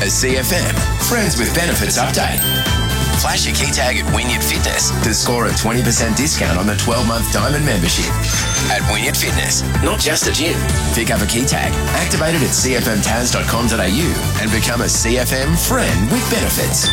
A CFM Friends with Benefits update. Flash your key tag at Wynyard Fitness to score a 20% discount on the 12-month Diamond membership. At Wynyard Fitness, not just a gym. Pick up a key tag, activate it at cfmtaz.com.au and become a CFM Friend with Benefits.